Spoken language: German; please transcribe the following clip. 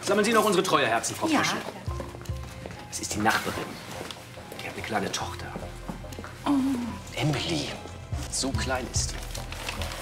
Sammeln Sie noch unsere treue Herzen, Frau Ja. Fische. Das ist die Nachbarin. Die hat eine kleine Tochter. Oh. Emily. So klein ist die.